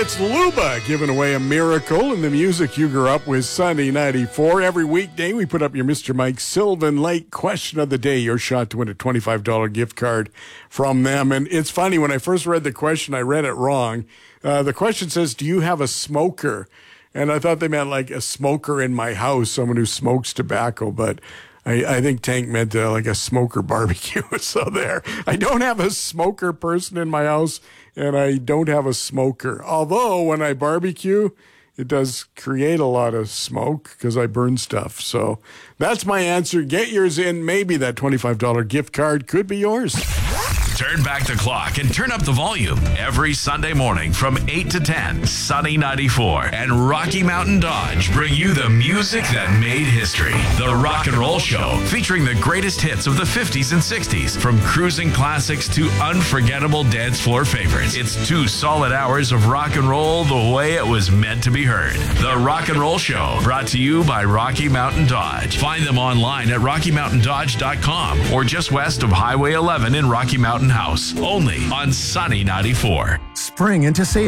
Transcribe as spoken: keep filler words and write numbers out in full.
It's Luba giving away a miracle in the music you grew up with, Sunny ninety-four. Every weekday, we put up your Mister Mike Sylvan Lake question of the day, your shot to win a twenty-five dollars gift card from them. And it's funny, when I first read the question, I read it wrong. Uh, the question says, do you have a smoker? And I thought they meant like a smoker in my house, someone who smokes tobacco, but I, I think Tank meant uh, like a smoker barbecue. So there, I don't have a smoker person in my house, and I don't have a smoker. Although when I barbecue, it does create a lot of smoke because I burn stuff. So that's my answer. Get yours in. Maybe that twenty-five dollars gift card could be yours. Turn back the clock and turn up the volume every Sunday morning from eight to ten. Sunny ninety-four and Rocky Mountain Dodge bring you the music that made history. The Rock and Roll Show, featuring the greatest hits of the fifties and sixties, from cruising classics to unforgettable dance floor favorites. It's two solid hours of rock and roll the way it was meant to be heard. The Rock and Roll Show, brought to you by Rocky Mountain Dodge. Find them online at rocky mountain dodge dot com or just west of Highway eleven in Rocky Mountain House, only on Sunny ninety-four. Spring into savings.